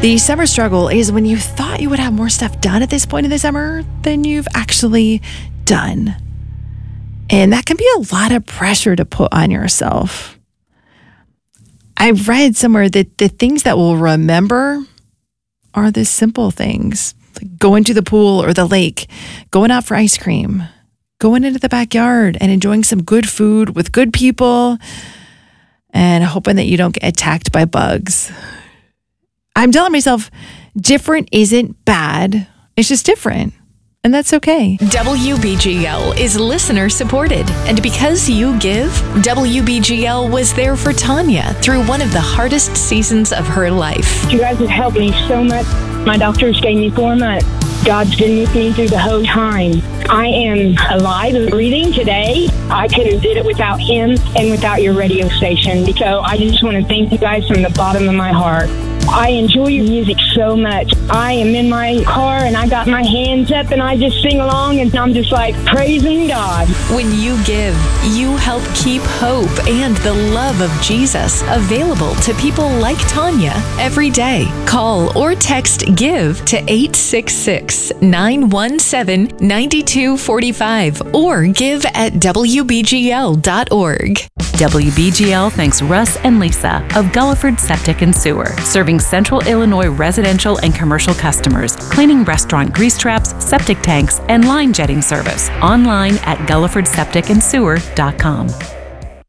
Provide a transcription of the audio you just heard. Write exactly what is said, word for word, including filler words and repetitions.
The summer struggle is when you thought you would have more stuff done at this point in the summer than you've actually done. And that can be a lot of pressure to put on yourself. I read somewhere that the things that we'll remember are the simple things, like going to the pool or the lake, going out for ice cream, going into the backyard and enjoying some good food with good people, and hoping that you don't get attacked by bugs. I'm telling myself, different isn't bad. It's just different. And that's okay. W B G L is listener supported. And because you give, W B G L was there for Tanya through one of the hardest seasons of her life. You guys have helped me so much. My doctors gave me four months. God's been with me through the whole time. I am alive and breathing today. I couldn't have did it without him and without your radio station. So I just want to thank you guys from the bottom of my heart. I enjoy your music so much. I am in my car and I got my hands up and I just sing along and I'm just like praising God. When you give, you help keep hope and the love of Jesus available to people like Tanya every day. Call or text GIVE to eight six six, nine one seven, nine two four five or give at W B G L dot org. W B G L thanks Russ and Lisa of Gulliford Septic and Sewer, serving Central Illinois residential and commercial customers, cleaning restaurant grease traps, septic tanks, and line jetting service. Online at gulliford septic and sewer dot com.